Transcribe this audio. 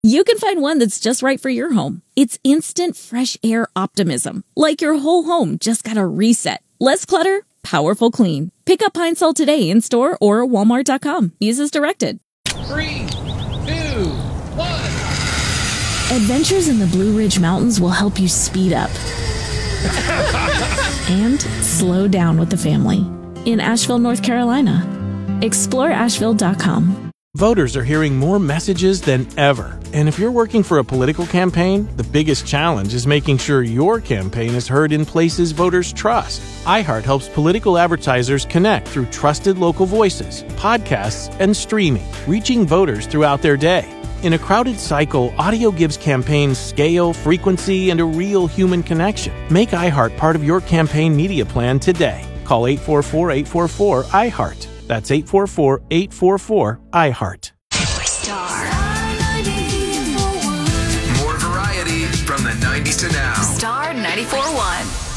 you can find one that's just right for your home. It's instant fresh air optimism, like your whole home just got a reset. Less clutter, powerful clean. Pick up Pine Sol today in store or walmart.com. Use as directed. 3, 2, 1. Adventures in the Blue Ridge Mountains will help you speed up and slow down with the family in Asheville, North Carolina. Explore Asheville.com. Voters are hearing more messages than ever. And if you're working for a political campaign, the biggest challenge is making sure your campaign is heard in places voters trust. iHeart helps political advertisers connect through trusted local voices, podcasts, and streaming, reaching voters throughout their day. In a crowded cycle, audio gives campaigns scale, frequency, and a real human connection. Make iHeart part of your campaign media plan today. Call 844-844-iHeart. That's 844-844-iHeart. Star. More variety from the 90s to now. Star 94.1.